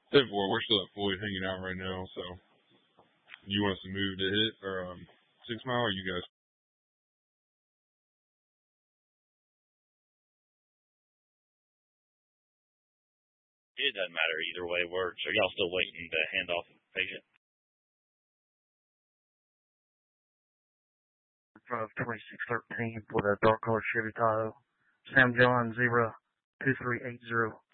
10-4. We're still at Floyd hanging out right now, so you want us to move to hit or 6 Mile, or you guys? It doesn't matter either way it works. Are y'all still waiting to hand off the patient? Drive 2613 for the dark color Chevy Tahoe. Sam John 02380.